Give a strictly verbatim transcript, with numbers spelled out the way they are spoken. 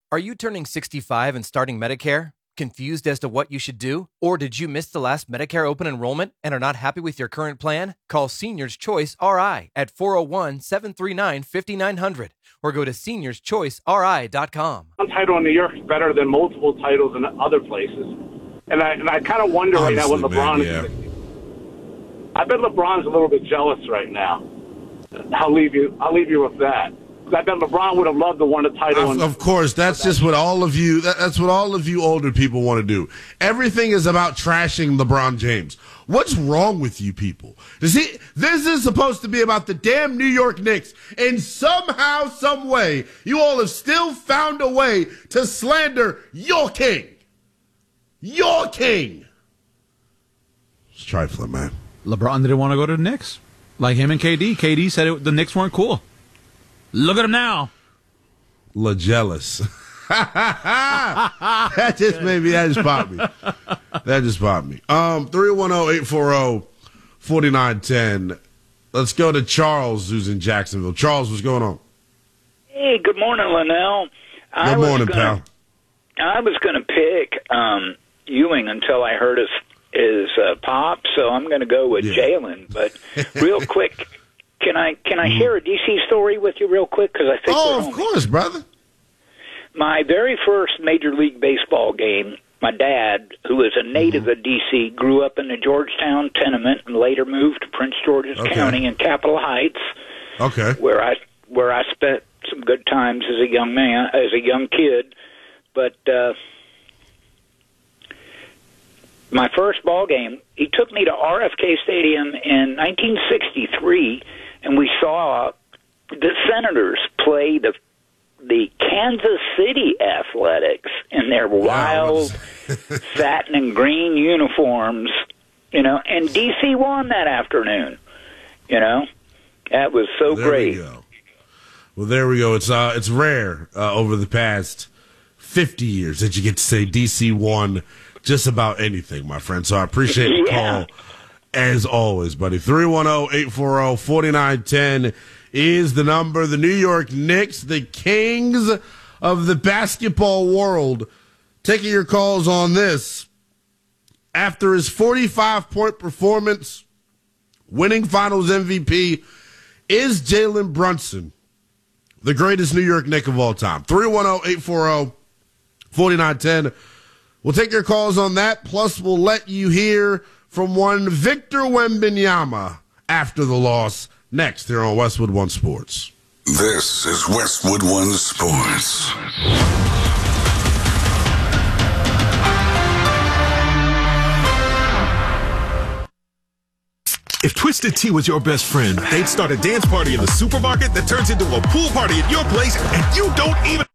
Are you turning sixty-five and starting Medicare? Confused as to what you should do? Or did you miss the last Medicare open enrollment and are not happy with your current plan? Call Seniors Choice R I at four oh one, seven three nine, five nine zero zero or go to seniors choice r i dot com. One title in New York is better than multiple titles in other places. And I and I kind of wonder Honestly, right now what LeBron man, is. I bet LeBron's a little bit jealous right now. I'll leave you I'll leave you with that. I bet LeBron would have loved to win a title. Of, of course, that's just what all of you. That, that's what all of you older people want to do. Everything is about trashing LeBron James. What's wrong with you people? Does he? This is supposed to be about the damn New York Knicks, and somehow, some way, you all have still found a way to slander your king. Your king. It's trifling, man. LeBron didn't want to go to the Knicks, like him and K D. K D said it, the Knicks weren't cool. Look at him now. La jealous. That just made me, that just popped me. That just popped me. Um, three one zero, eight four zero, four nine one zero. Let's go to Charles, who's in Jacksonville. Charles, what's going on? Hey, good morning, Linnell. Good morning, gonna, pal. I was going to pick um, Ewing until I heard his, his uh, pop, so I'm going to go with Yeah. Jalen. But real quick, Can I can I share a D C story with you real quick? Because I think Oh, we're of homies. course, brother. My very first Major League Baseball game, my dad, who is a native Mm-hmm. of D C, grew up in the Georgetown tenement and later moved to Prince George's Okay. County in Capitol Heights, Okay. where I where I spent some good times as a young man, as a young kid. But uh, my first ball game, he took me to R F K Stadium in nineteen sixty-three, and we saw the Senators play the the Kansas City Athletics in their wild satin and green uniforms, you know, and D C won that afternoon, you know. That was so There great. we go. Well, there we go. It's uh, it's rare uh, over the past fifty years that you get to say D C won just about anything, my friend. So I appreciate the Yeah. call as always, buddy. three one zero, eight four zero, four nine one zero is the number. The New York Knicks, the kings of the basketball world, taking your calls on this. After his forty-five point performance, winning Finals M V P, is Jalen Brunson the greatest New York Knick of all time? three one zero, eight four zero, four nine one zero. We'll take your calls on that. Plus, we'll let you hear from one Victor Wembanyama after the loss next here on Westwood One Sports. This is Westwood One Sports. If Twisted Tea was your best friend, they'd start a dance party in the supermarket that turns into a pool party at your place, and you don't even...